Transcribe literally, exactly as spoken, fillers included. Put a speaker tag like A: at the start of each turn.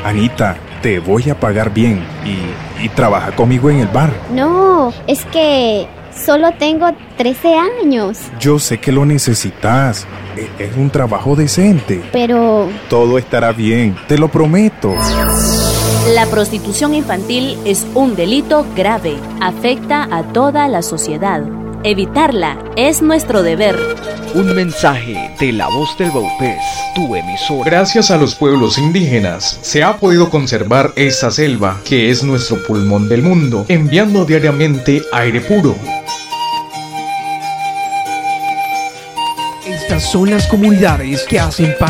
A: Anita, te voy a pagar bien y, y trabaja conmigo en el bar.
B: No, es que solo tengo trece años.
A: Yo sé que lo necesitas. E- Es un trabajo decente.
B: Pero
A: Todo estará bien, te lo prometo.
C: La prostitución infantil es un delito grave. Afecta a toda la sociedad. Evitarla es nuestro deber.
D: Un mensaje de La Voz del Baupés, tu emisora.
E: Gracias a los pueblos indígenas se ha podido conservar esta selva, que es nuestro pulmón del mundo, enviando diariamente aire puro.
F: Estas son las comunidades que hacen parte